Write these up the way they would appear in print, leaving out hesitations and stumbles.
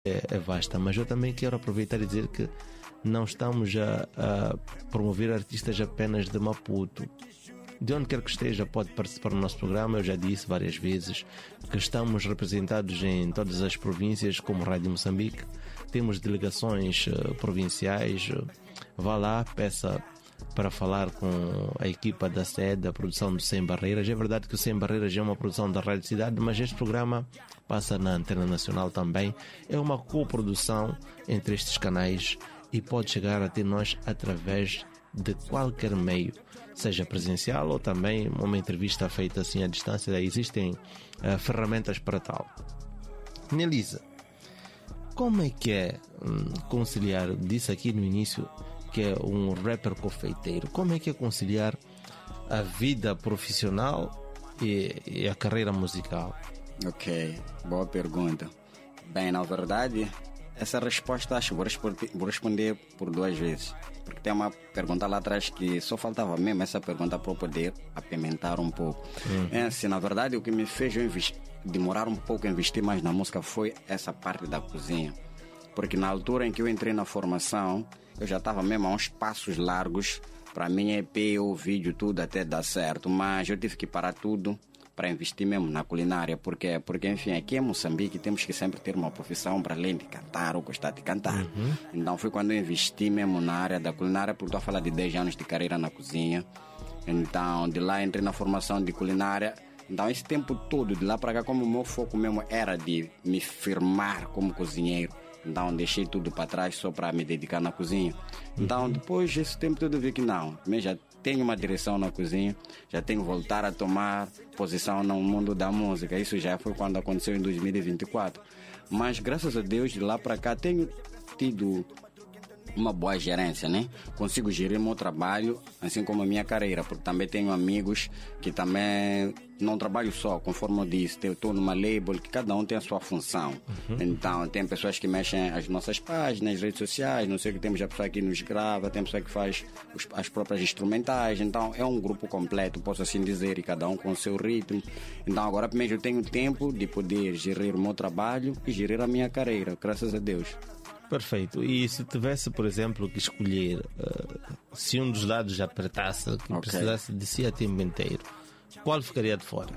é vasta, mas eu também quero aproveitar e dizer que não estamos a promover artistas apenas de Maputo. De onde quer que esteja pode participar do nosso programa. Eu já disse várias vezes que estamos representados em todas as províncias como Rádio Moçambique. Temos delegações provinciais. Vá lá, peça para falar com a equipa da sede, da produção do Sem Barreiras. É verdade que o Sem Barreiras é uma produção da Rádio Cidade, mas este programa passa na Antena Nacional também. É uma coprodução entre estes canais e pode chegar até nós através de qualquer meio, seja presencial ou também uma entrevista feita assim à distância. Existem ferramentas para tal. Nelisa, como é que é conciliar, disse aqui no início que é um rapper confeiteiro, como é que é conciliar a vida profissional e a carreira musical? Ok, boa pergunta. Bem, na verdade, essa resposta acho que vou responder por duas vezes. Porque tem uma pergunta lá atrás que só faltava mesmo essa pergunta para eu poder apimentar um pouco. É assim, na verdade, o que me fez eu demorar um pouco a investir mais na música foi essa parte da cozinha. Porque na altura em que eu entrei na formação, eu já estava mesmo a uns passos largos para a minha EP, o vídeo, tudo até dar certo. Mas eu tive que parar tudo para investir mesmo na culinária. Porque enfim, aqui em Moçambique temos que sempre ter uma profissão para além de cantar ou gostar de cantar. Então foi quando eu investi mesmo na área da culinária, porque estou a falar de 10 anos de carreira na cozinha. Então de lá entrei na formação de culinária. Então esse tempo todo, de lá para cá, como o meu foco mesmo era de me firmar como cozinheiro, então deixei tudo para trás só para me dedicar na cozinha. Então depois desse tempo todo eu vi que não, já tenho uma direção na cozinha, já tenho que voltar a tomar posição no mundo da música. Isso já foi quando aconteceu em 2024. Mas graças a Deus, de lá para cá tenho tido uma boa gerência, né? Consigo gerir meu trabalho, assim como a minha carreira, porque também tenho amigos que também não trabalho só, conforme eu disse, eu estou numa label que cada um tem a sua função. Então, tem pessoas que mexem as nossas páginas, redes sociais, não sei o que, temos a pessoa que nos grava, tem pessoa que faz as próprias instrumentais. Então, é um grupo completo, posso assim dizer, e cada um com o seu ritmo. Então, agora mesmo eu tenho tempo de poder gerir o meu trabalho e gerir a minha carreira, graças a Deus. Perfeito. E se tivesse, por exemplo, que escolher, se um dos lados apertasse, que precisasse de si a tempo inteiro, qual ficaria de fora?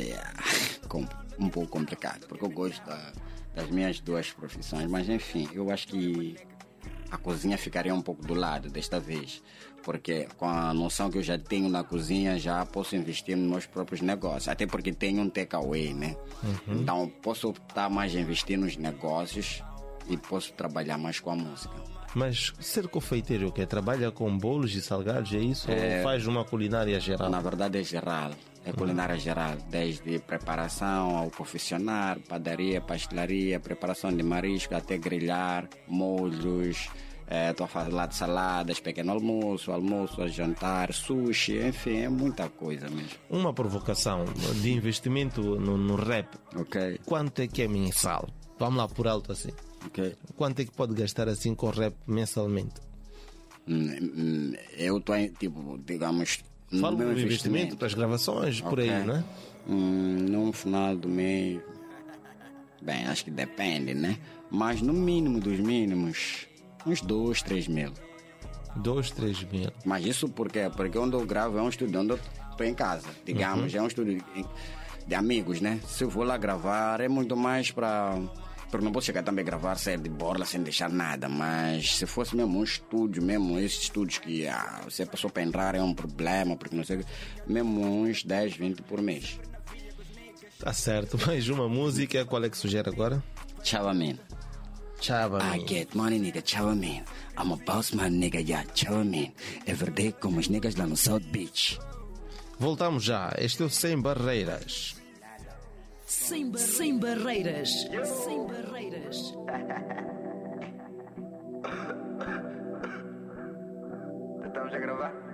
Um pouco complicado, porque eu gosto das minhas duas profissões, mas enfim, eu acho que a cozinha ficaria um pouco do lado desta vez, porque com a noção que eu já tenho na cozinha, já posso investir nos meus próprios negócios, até porque tenho um takeaway, né? Então posso optar mais a investir nos negócios e posso trabalhar mais com a música. Mas ser confeiteiro o quê? Trabalha com bolos e salgados, é isso? Ou faz uma culinária geral? Na verdade é geral, é culinária geral, desde preparação ao confeccionar, padaria, pastelaria, preparação de marisco, até grelhar, molhos, estou a falar de saladas, pequeno almoço, jantar, sushi, enfim, é muita coisa mesmo. Uma provocação de investimento no rap, quanto é que é mensal? Vamos lá por alto assim. Quanto é que pode gastar assim com rap mensalmente? Eu estou, tipo, digamos, falo do investimento para as gravações, por aí, né? No final do mês, bem, acho que depende, né? Mas no mínimo dos mínimos, uns 2, 3 mil. 2, 3 mil. Mas isso porque onde eu gravo é um estúdio onde eu estou em casa, digamos, é um estúdio de amigos, né? Se eu vou lá gravar, é muito mais para... Porque não posso chegar também a gravar sair de borla sem deixar nada, mas se fosse mesmo um estúdio, mesmo esses estúdios que se a pessoa para entrar é um problema, porque não sei, mesmo uns 10, 20 por mês. Tá certo, mais uma música, qual é que sugere agora? Chava Man. I get money, nigga, Chava Man. I'm a boss man, nigga, yeah, Chava Man. Everyday como os niggas lá no South Beach. Voltamos já, este é o Sem Barreiras. Sem barreiras. Sem barreiras. Estamos a gravar?